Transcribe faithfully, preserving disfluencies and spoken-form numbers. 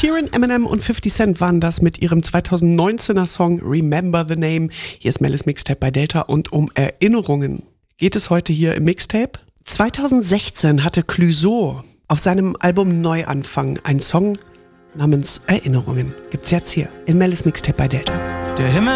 Sheeran, Eminem und fifty Cent waren das mit ihrem zweitausendneunzehner Song Remember the Name. Hier ist Mel's Mixtape bei Delta und um Erinnerungen geht es heute hier im Mixtape. zweitausendsechzehn hatte Clouseau auf seinem Album Neuanfang einen Song namens Erinnerungen. Gibt's jetzt hier in Mel's Mixtape bei Delta. Der Himmel